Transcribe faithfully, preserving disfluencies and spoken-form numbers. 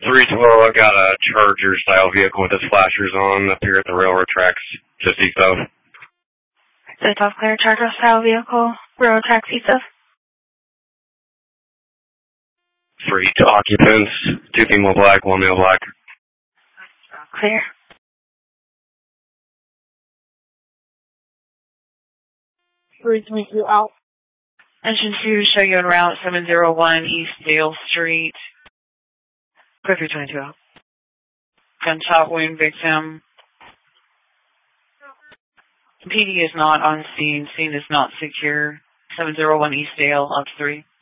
three twelve, I've got a Charger-style vehicle with its flashers on up here at the railroad tracks, just east of. The top clear Charger-style vehicle, railroad tracks east of. Three two occupants, two female black, one male black. Clear. three twenty-two out. Engine two, show you en route seven oh one East Dale Street. Clear three twenty-two out. Gunshot wound victim. P D is not on scene. Scene is not secure. seven oh one East Dale, up three.